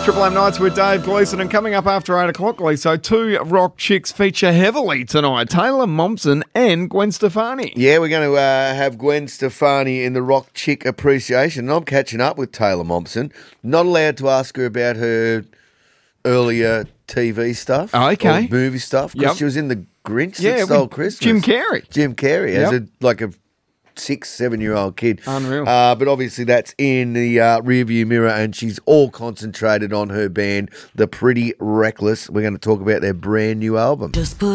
Triple M Nights with Dave Gleeson, and coming up after 8 o'clock, Gleeso, two rock chicks feature heavily tonight, Taylor Momsen and Gwen Stefani. Yeah, we're going to have Gwen Stefani in the Rock Chick Appreciation. I'm catching up with Taylor Momsen. Not allowed to ask her about her earlier TV stuff. Oh, okay. Or movie stuff, because Yep. she was in The Grinch Yeah, that Stole with Christmas. Jim Carrey. Jim Carrey, Yep. as a 6, 7-year-old kid. Unreal. But obviously that's in the rearview mirror, and she's all concentrated on her band, The Pretty Reckless. We're going to talk about their brand new album. Just put